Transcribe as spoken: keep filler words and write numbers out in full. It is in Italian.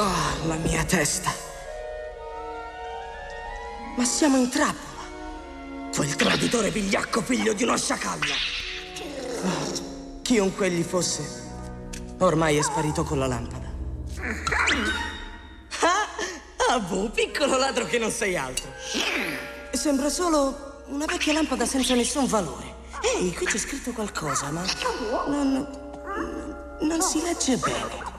Oh, la mia testa. Ma siamo in trappola. Quel traditore vigliacco figlio di una sciacalla. Oh, chiunque egli fosse, ormai è sparito con la lampada. Ah, ah, boh, piccolo ladro che non sei altro. Sembra solo una vecchia lampada senza nessun valore. Ehi, qui c'è scritto qualcosa, ma non, non si legge bene.